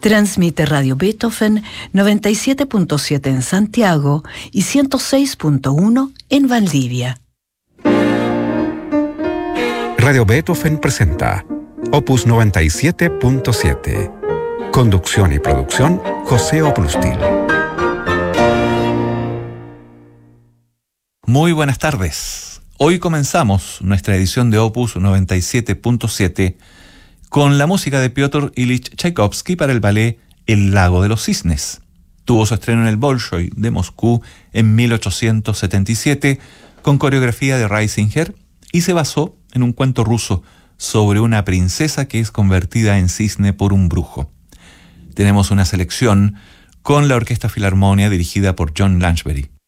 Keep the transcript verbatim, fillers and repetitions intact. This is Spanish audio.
Transmite Radio Beethoven noventa y siete punto siete en Santiago y ciento seis punto uno en Valdivia. Radio Beethoven presenta Opus noventa y siete punto siete. Conducción y producción, José Oprustil. Muy buenas tardes. Hoy comenzamos nuestra edición de Opus noventa y siete punto siete con la música de Piotr Ilich Tchaikovsky para el ballet El Lago de los Cisnes. Tuvo su estreno en el Bolshoi de Moscú en mil ochocientos setenta y siete con coreografía de Reisinger y se basó en un cuento ruso sobre una princesa que es convertida en cisne por un brujo. Tenemos una selección con la Orquesta Filarmonia dirigida por John Lanchbery.